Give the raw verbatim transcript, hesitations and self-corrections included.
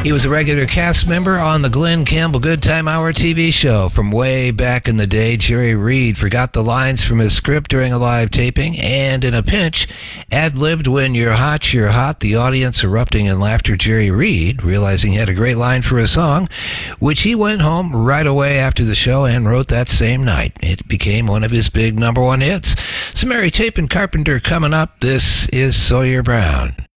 He was a regular cast member on the Glenn Campbell Good Time Hour T V show from way back in the day. Jerry Reed forgot the lines from his script during a live taping, and in a pinch, ad-libbed "When you're hot, you're hot," the audience erupting in laughter. Jerry Reed, realizing he had a great line for a song, which he went home right away after the show and wrote that same night. It became one of his big number one hits. So Mary Chapin Carpenter coming up. This is Sawyer Brown.